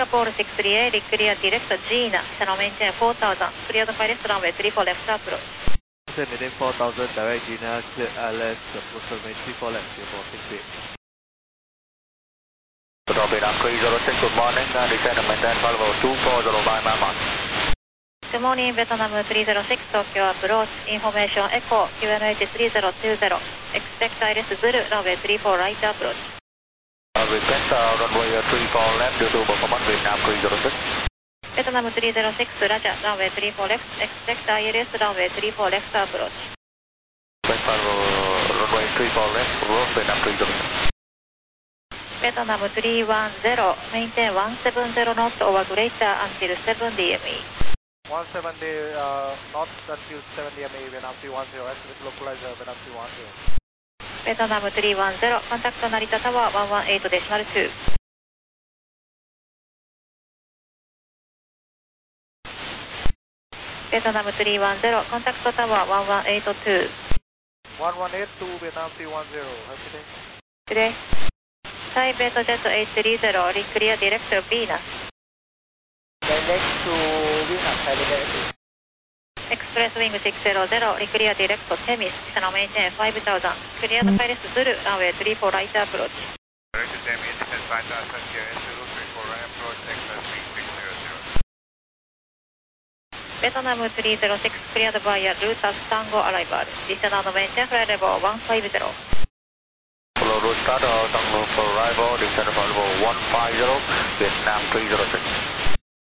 Singapore 638, clear direct Gina, channel maintain 4000, clear the pilot runway 34 left approach. Maintain 4000, direct Gina, clear ILS, approximately 34 left, Singapore 638. Vietnam 306, good morning, descend and maintain level 240 by Myanmar. Good morning, Vietnam 306, Tokyo approach, information echo, QNH 3020, expect ILS Zulu, runway 34 right approach. Request runway 34 left due to performance, Vietnam 306. Vietnam 306, Roger, runway 34 left, expect ILS runway 34 left approach. Request runway 34 left, road Vietnam 306. Vietnam 310, maintain 170 knots over greater until 7 DME. 170 knots until 7 DME, Vietnam 310, estimate localizer, Vietnam 310. Vietnam 310, contact Narita Tower 118.2. Vietnam 310, contact Tower 118.2. 1182, Vietnam 310, have a good day. Today, Taipei to Jet 830, clear direct Venus. Direct to Venus, Taipei. Express wing 600, clear direct Temis, channel maintain 5000, clear the pilot Zulu, runway 34 right approach. Direct to Temis, 5000, clear Zulu 34 right approach, Texas wing 600. Vietnam 306, cleared via Rutas Tango arrival, descend and maintain flight level 150. Follow route start, Tango for arrival, descend for level 150, Vietnam 306.